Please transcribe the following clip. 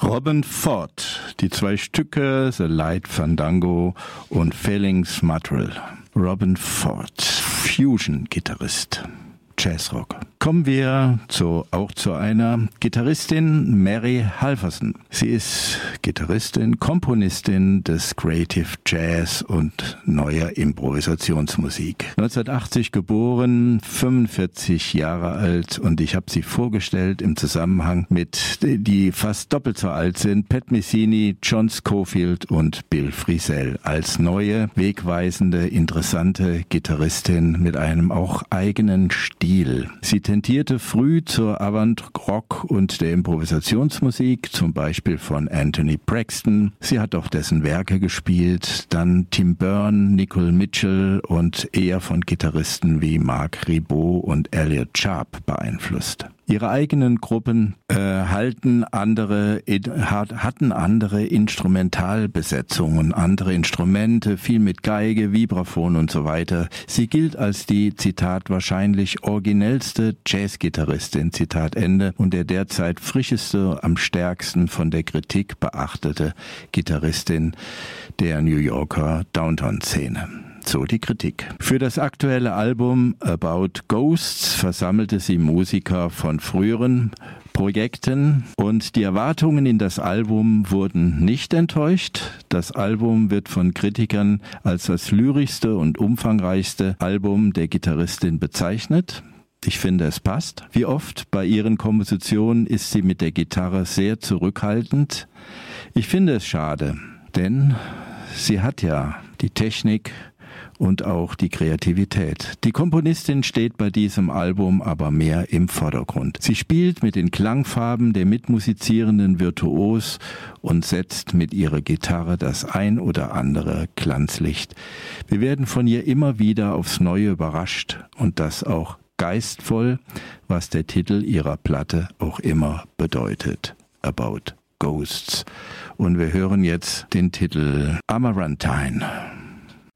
Robin Ford, die 2 Stücke The Light Fandango und Feelings Matrill. Robin Ford, Fusion-Gitarrist, Jazzrock. Kommen wir auch zu einer Gitarristin, Mary Halverson. Sie ist Gitarristin, Komponistin des Creative Jazz und neuer Improvisationsmusik. 1980 geboren, 45 Jahre alt, und ich habe sie vorgestellt im Zusammenhang mit, die fast doppelt so alt sind, Pat Messini, John Scofield und Bill Frisell, als neue, wegweisende, interessante Gitarristin mit einem auch eigenen Stil. Sie tentierte früh zur Avant-Rock und der Improvisationsmusik, zum Beispiel von Anthony Braxton. Sie hat auch dessen Werke gespielt, dann Tim Byrne, Nicole Mitchell und eher von Gitarristen wie Marc Ribot und Elliot Sharp beeinflusst. Ihre eigenen Gruppen hatten andere Instrumentalbesetzungen, andere Instrumente, viel mit Geige, Vibraphon und so weiter. Sie gilt als die, Zitat, wahrscheinlich originellste Jazzgitarristin, Zitat Ende, und der derzeit frischeste, am stärksten von der Kritik beachtete Gitarristin der New Yorker Downtown-Szene. So die Kritik. Für das aktuelle Album About Ghosts versammelte sie Musiker von früheren Projekten, und die Erwartungen in das Album wurden nicht enttäuscht. Das Album wird von Kritikern als das lyrischste und umfangreichste Album der Gitarristin bezeichnet. Ich finde, es passt. Wie oft bei ihren Kompositionen ist sie mit der Gitarre sehr zurückhaltend. Ich finde es schade, denn sie hat ja die Technik und auch die Kreativität. Die Komponistin steht bei diesem Album aber mehr im Vordergrund. Sie spielt mit den Klangfarben der Mitmusizierenden virtuos und setzt mit ihrer Gitarre das ein oder andere Glanzlicht. Wir werden von ihr immer wieder aufs Neue überrascht, und das auch geistvoll, was der Titel ihrer Platte auch immer bedeutet. About Ghosts. Und wir hören jetzt den Titel Amarantine.